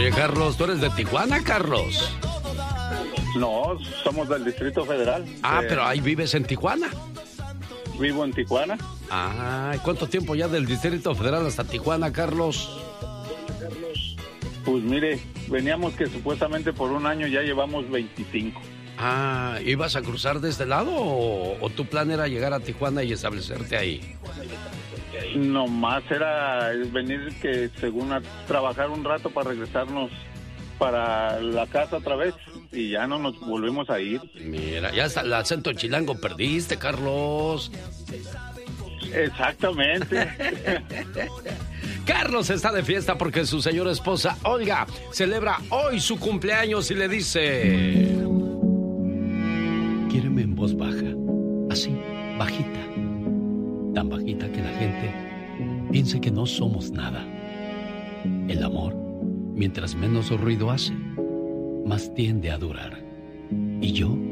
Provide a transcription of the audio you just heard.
Oye, Carlos, ¿tú eres de Tijuana, Carlos? No, somos del Distrito Federal. Pero ahí vives en Tijuana. Vivo en Tijuana. ¿Cuánto tiempo ya del Distrito Federal hasta Tijuana, Carlos? Pues mire, veníamos que supuestamente por un año, ya llevamos 25. ¿Ibas a cruzar de este lado o tu plan era llegar a Tijuana y establecerte ahí? Nomás era venir que según a trabajar un rato para regresarnos para la casa otra vez y ya no nos volvemos a ir. Mira, ya hasta el acento chilango perdiste, Carlos. Exactamente. Carlos está de fiesta porque su señora esposa, Olga, celebra hoy su cumpleaños y le dice: quiéreme en voz baja, así, bajita, tan bajita que la gente piense que no somos nada. El amor, mientras menos ruido hace, más tiende a durar. Y yo